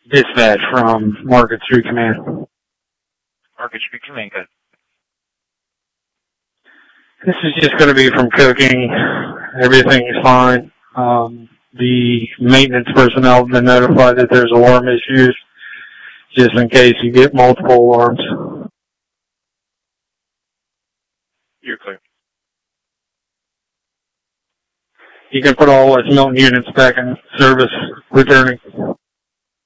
Dispatch from Market Street Command. Market Street Command, good. This is just going to be from cooking. Everything is fine. The maintenance personnel have been notified that there's alarm issues, just in case you get multiple alarms. You're clear. You can put all West Milton units back in service, returning.